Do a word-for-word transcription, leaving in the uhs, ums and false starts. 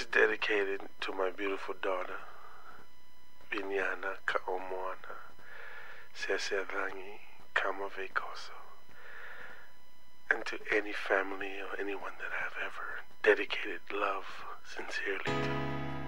dedicated to my beautiful daughter, Vinyana Kaomwana Seserangi Kamavekoso, and to any family or anyone that I've ever dedicated love sincerely to.